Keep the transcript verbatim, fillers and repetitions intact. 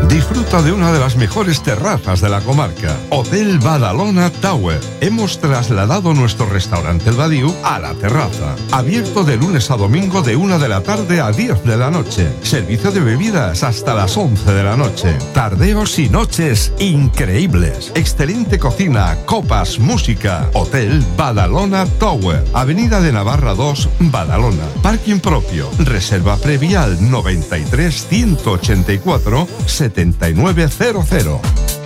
Disfruta de una de las mejores terrazas de la comarca, Hotel Badalona Tower. Hemos trasladado nuestro restaurante El Badiou a la terraza. Abierto de lunes a domingo de una de la tarde a diez de la noche. Servicio de bebidas hasta las once de la noche. Tardeos y noches increíbles. Excelente cocina, copas, música. Hotel Badalona Tower. Avenida de Navarra dos, Badalona. Parking propio. Reserva previa al noventa y tres, ciento ochenta y cuatro, setenta y nueve cero cero.